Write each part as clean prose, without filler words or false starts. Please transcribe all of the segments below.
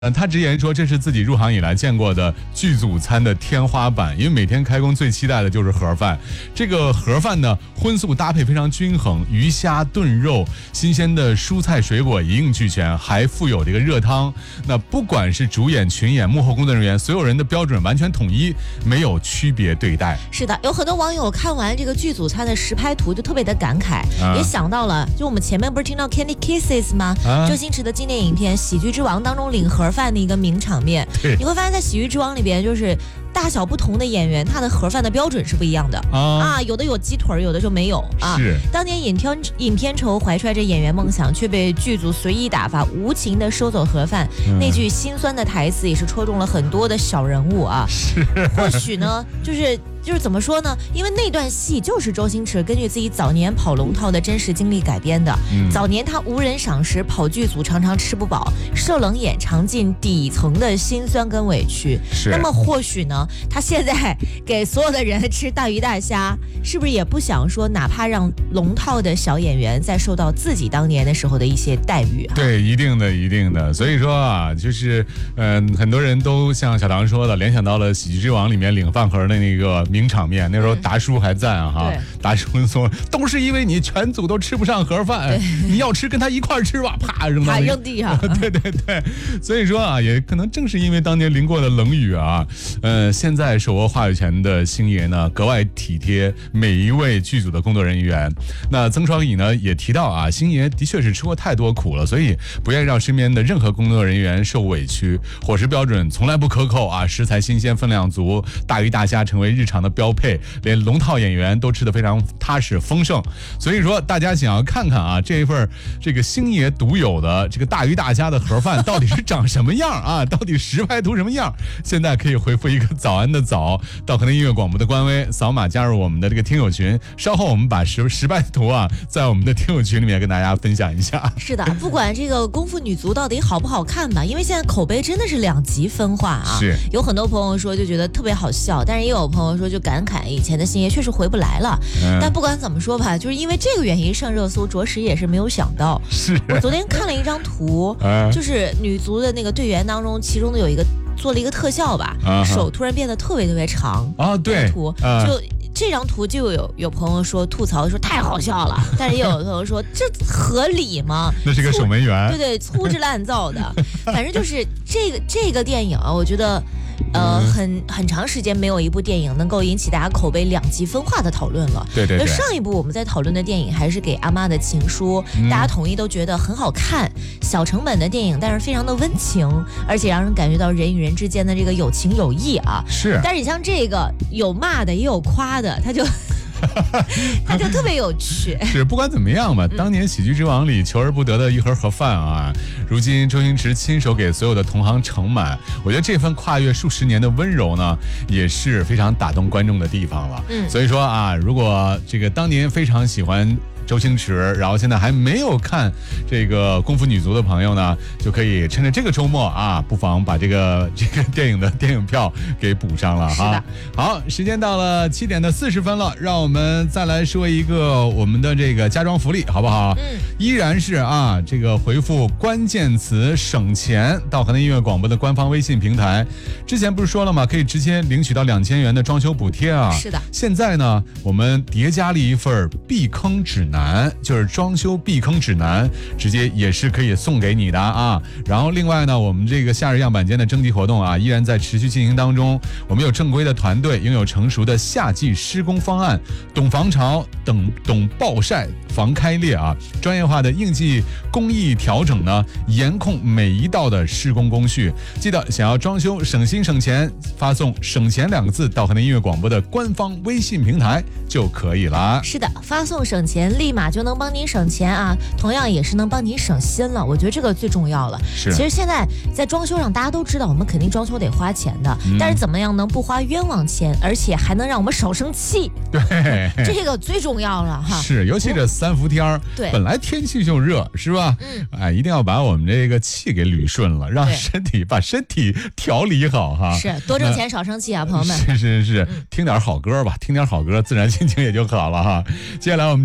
他直言说这是自己入行以来见过的剧组餐的天花板，因为每天开工最期待的就是盒饭。这个盒饭呢，荤素搭配非常均衡，鱼虾炖肉，新鲜的蔬菜水果一应俱全，还附有这个热汤。那不管是主演、群演、幕后工作人员，所有人的标准完全统一，没有区别对待。 是的，有很多网友看完这个剧组餐的实拍图就特别的感慨，也想到了，就我们前面不是听到 Candy Kisses 吗？周星驰的经典影片《喜剧之王》当中领盒饭的一个名场面，你会发现在《喜剧之王》里边，就是大小不同的演员，他的盒饭的标准是不一样的有的有鸡腿，有的就没有啊。 是当年尹天仇怀揣着演员梦想，却被剧组随意打发，无情的收走盒饭，那句心酸的台词也是戳中了很多的小人物啊。 是， 或许呢，就是怎么说呢？因为那段戏就是周星驰根据自己早年跑龙套的真实经历改编的。早年他无人赏识，跑剧组常常吃不饱，射冷眼，尝尽底层的辛酸跟委屈。那么或许呢，他现在给所有的人吃大鱼大虾，是不是也不想说，哪怕让龙套的小演员再受到自己当年的时候的一些待遇啊？ 对，一定的。所以说啊，就是很多人都像小唐说的，联想到了《喜剧之王》里面领饭盒的那个名场面，那时候达叔还在哈，达叔说都是因为你全组都吃不上盒饭，你要吃跟他一块儿吃吧，啪扔地上。 对，所以说啊，也可能正是因为当年淋过的冷雨啊，现在手握话语权的星爷呢，格外体贴每一位剧组的工作人员。那曾双乙呢也提到啊，星爷的确是吃过太多苦了，所以不愿意让身边的任何工作人员受委屈，伙食标准从来不克扣啊，食材新鲜，分量足，大鱼大虾成为日常的标配，连龙套演员都吃得非常踏实丰盛。所以说大家想要看看啊，这一份这个星爷独有的这个大鱼大虾的盒饭到底是长什么样啊，到底实拍图什么样，现在可以回复一个早安的早到可能音乐广播的官微，扫码加入我们的这个听友群，稍后我们把实拍图啊在我们的听友群里面跟大家分享一下。 是的，不管这个功夫女足到底好不好看吧，因为现在口碑真的是两极分化啊。 是有很多朋友说就觉得特别好笑，但是也有朋友说就感慨以前的星爷确实回不来了。但不管怎么说吧，就是因为这个原因上热搜，着实也是没有想到。 是我昨天看了一张图，就是女足的那个队员当中，其中的有一个做了一个特效吧，手突然变得特别长啊，对， 图就。这张图就有朋友说吐槽说太好笑了，但是也有朋友说这合理吗？ 那是个守门员， 对，粗制滥造的。反正就是这个电影啊，我觉得很长时间没有一部电影能够引起大家口碑两极分化的讨论了。 对。 上一部我们在讨论的电影还是给阿妈的情书，大家统一都觉得很好看，小成本的电影，但是非常的温情，而且让人感觉到人与人之间的这个有情有义啊。 是。 但是你像这个有骂的也有夸的，他就特别有趣。 是，不管怎么样吧，当年《喜剧之王》里求而不得的一盒盒饭啊，如今周星驰亲手给所有的同行盛满，我觉得这份跨越数十年的温柔呢，也是非常打动观众的地方了。所以说啊，如果这个当年非常喜欢周星驰，然后现在还没有看这个功夫女足的朋友呢，就可以趁着这个周末啊，不妨把这个电影的电影票给补上了哈。好，时间到了7点40分了，让我们再来说一个我们的这个家装福利，好不好？依然是啊，这个回复关键词省钱到河南音乐广播的官方微信平台。之前不是说了吗？可以直接领取到2000元的装修补贴啊。 是的。 现在呢，我们叠加了一份避坑指南，就是装修避坑指南，直接也是可以送给你的啊。然后另外呢，我们这个夏日样板间的征集活动啊，依然在持续进行当中。我们有正规的团队，拥有成熟的夏季施工方案，懂防潮，懂暴晒防开裂啊，专业化的应季工艺调整呢，严控每一道的施工工序。记得想要装修省心省钱，发送省钱2个字到河南音乐广播的官方微信平台就可以了。 是的，发送省钱立马就能帮您省钱啊，同样也是能帮您省心了。我觉得这个最重要了。 是， 其实现在在装修上大家都知道，我们肯定装修得花钱的，但是怎么样能不花冤枉钱，而且还能让我们少生气？ 对， 这个最重要了哈。 是，尤其这3伏天对， 本来天气就热，是吧？一定要把我们这个气给捋顺了，让把身体调理好哈。 是，多挣钱少生气啊，朋友们。 是，听点好歌吧，听点好歌，自然心情也就好了哈。接下来我们听到这首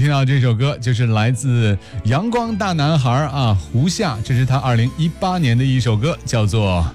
首歌就是来自阳光大男孩啊胡夏，这是他2018年的一首歌，叫做